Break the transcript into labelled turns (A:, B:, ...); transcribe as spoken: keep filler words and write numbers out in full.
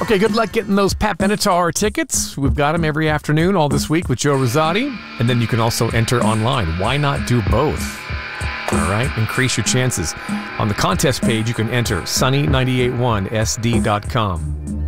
A: Okay, good luck getting those Pat Benatar tickets. We've got them every afternoon all this week with Joe Rosati. And then you can also enter online. Why not do both? All right, increase your chances. On the contest page, you can enter sunny nine eight one S D dot com.